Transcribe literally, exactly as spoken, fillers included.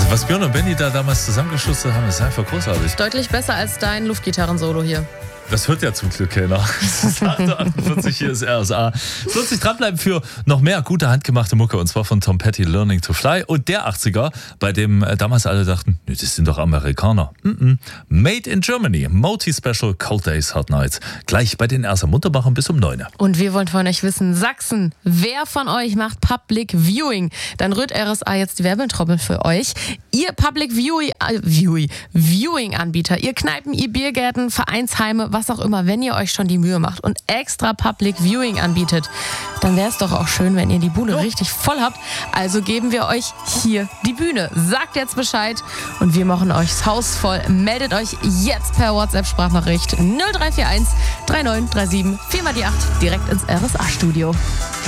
Was Björn und Benni da damals zusammengeschustert haben, ist einfach großartig. Deutlich besser als dein Luftgitarren-Solo hier. Das hört ja zum Glück keiner. Es ist acht Uhr achtundvierzig, hier ist R S A. Sollst dich dranbleiben für noch mehr gute handgemachte Mucke, und zwar von Tom Petty, Learning to Fly, und der achtziger, bei dem äh, damals alle dachten, nee, das sind doch Amerikaner. Mm-mm. Made in Germany, Moti Special, Cold Days, Hard Nights. Gleich bei den Erster Munterbachern bis um neun. Und wir wollen von euch wissen, Sachsen, wer von euch macht Public Viewing? Dann rührt R S A jetzt die Werbetrommel für euch. Ihr Public Viewing, äh, Viewing, Viewing-Anbieter, ihr Kneipen, ihr Biergärten, Vereinsheime, was auch immer, wenn ihr euch schon die Mühe macht und extra Public Viewing anbietet, dann wäre es doch auch schön, wenn ihr die Bude ja. richtig voll habt. Also geben wir euch hier die Bühne. Sagt jetzt Bescheid und wir machen euch das Haus voll. Meldet euch jetzt per WhatsApp-Sprachnachricht null drei vier eins drei neun drei sieben vier mal die acht direkt ins R S A-Studio.